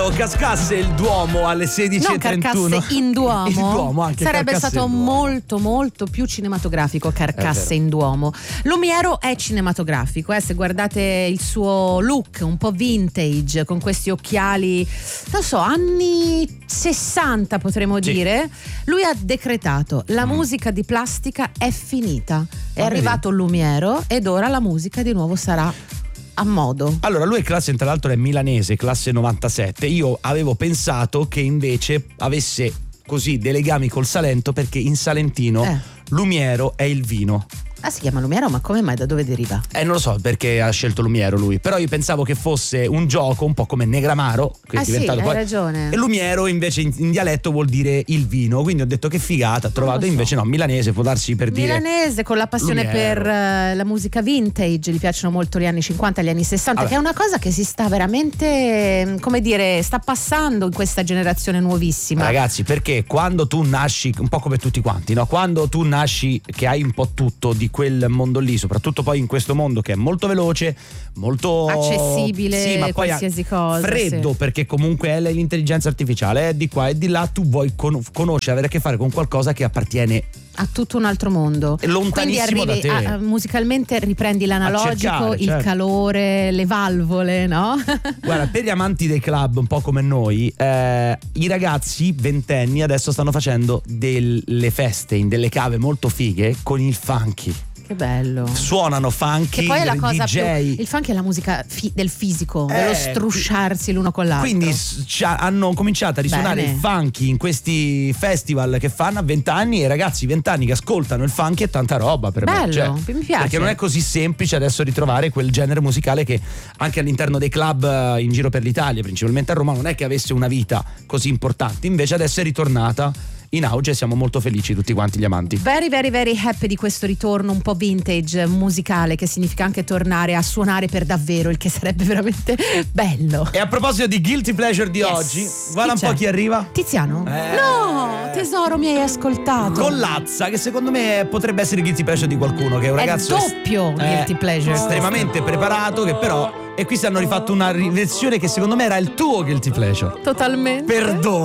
Lumiero cascasse il Duomo alle 16:31. Non Carcasse in Duomo. Il Duomo anche sarebbe Carcasse stato in Duomo. molto molto più cinematografico. Carcasse in Duomo. Lumiero è cinematografico, se guardate il suo look un po' vintage con questi occhiali, non so, anni 60 potremmo dire. Lui ha decretato: la musica di plastica è finita. È arrivato Lumiero ed ora la musica di nuovo sarà a modo. Allora, lui è classe, tra l'altro è milanese, classe 97. Io avevo pensato che invece avesse così dei legami col Salento, perché in salentino Lumiero è il vino. Ah, si chiama Lumiero, ma come mai? Da dove deriva? Non lo so perché ha scelto Lumiero lui, però io pensavo che fosse un gioco un po' come Negramaro, che è diventato sì, poi. hai ragione. E Lumiero invece in dialetto vuol dire il vino, quindi ho detto che figata, ha trovato, invece no, milanese, può darsi per dire. Milanese, con la passione Lumiero. per la musica vintage, gli piacciono molto gli anni 50 e gli anni 60, che è una cosa che si sta veramente, come dire, sta passando in questa generazione nuovissima. Ragazzi, perché quando tu nasci, un po' come tutti quanti, no? Quando tu nasci che hai un po' tutto di quel mondo lì, soprattutto poi in questo mondo che è molto veloce, molto accessibile, sì, ma poi qualsiasi cosa, freddo, sì. Perché comunque è l'intelligenza artificiale, è di qua e di là, tu vuoi conoscere, avere a che fare con qualcosa che appartiene a tutto un altro mondo. È lontanissimo quindi da te. Musicalmente riprendi l'analogico, cercare, il calore, le valvole, no? Guarda, per gli amanti dei club un po' come noi, i ragazzi ventenni adesso stanno facendo delle feste in delle cave molto fighe con il funky. Che bello. Suonano funky, che poi è la cosa DJ. più, il funky è la musica del fisico, dello strusciarsi l'uno con l'altro. Quindi hanno cominciato a risuonare Bene. il funky in questi festival che fanno a 20 anni, e ragazzi 20 anni che ascoltano il funky è tanta roba per me. Bello, mi piace. Perché non è così semplice adesso ritrovare quel genere musicale che anche all'interno dei club in giro per l'Italia, principalmente a Roma, non è che avesse una vita così importante, invece adesso è ritornata in auge e siamo molto felici tutti quanti gli amanti. Very very very happy di questo ritorno un po' vintage musicale, che significa anche tornare a suonare per davvero, il che sarebbe veramente bello. E a proposito di Guilty Pleasure di oggi, guarda un po' chi arriva. Tiziano? No, tesoro, mi hai ascoltato. Collazza, che secondo me potrebbe essere Guilty Pleasure di qualcuno, che è un ragazzo è doppio Guilty Pleasure, estremamente preparato, che però, e qui hanno rifatto una versione che secondo me era il tuo Guilty Pleasure. Totalmente. Perdono.